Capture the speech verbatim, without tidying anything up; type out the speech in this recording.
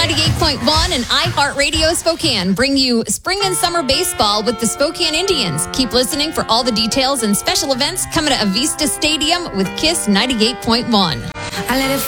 ninety-eight point one and iHeartRadio Spokane bring you spring and summer baseball with the Spokane Indians. Keep listening for all the details and special events coming to Avista Stadium with Kiss ninety-eight point one. I let it